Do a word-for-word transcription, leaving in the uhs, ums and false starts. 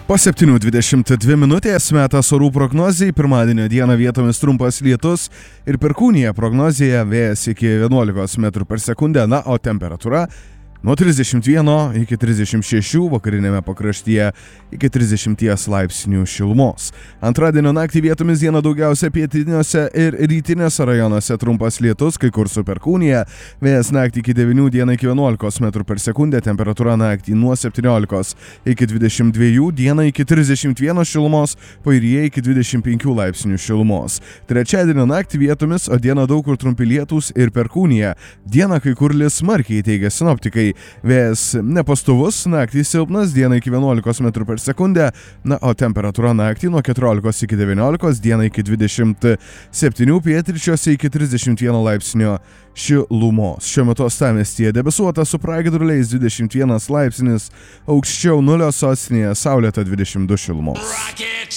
Po septynių dvidešimt dvi minutės metas orų prognozijai, pirmadienio dieną vietomis trumpas lietus ir perkūnija prognozija vėjas iki vienuolikos metrų per sekundę, na, o temperatūra nuo trisdešimt vieno iki trisdešimt šešių, vakarinėme pakraštyje iki trisdešimt laipsnių šilumos. Antradienio naktį vietomis dieną daugiausia pietiniuose ir rytinėse rajonuose trumpas lietus, kai kur su perkūnija, vėjas naktį iki devynių, dieną iki vienuolikos metrų per sekundę, temperatūra naktį nuo septyniolikos iki dvidešimt dviejų, dieną iki trisdešimt vieno šilumos, pajūryje iki dvidešimt penkių laipsnių šilumos. Trečiadienio naktį vietomis, o dieną daug kur trumpi lietūs ir perkūnija. Dieną kai kur lis smarkiai, teigia sinoptikai. Vėjas nepastovus, naktį silpnas, dieną iki vienuolikos metrų per sekundę, na, o temperatūra naktį nuo keturiolikos iki devyniolikos, dieną iki dvidešimt septynių, pietryčiuose iki trisdešimt vieno laipsnio šilumos. Šiuo metu uostamiestyje debesuota su pragiedruliais dvidešimt vienas laipsnis, aukščiau nulio, sostinėje saulėta dvidešimt du šilumos.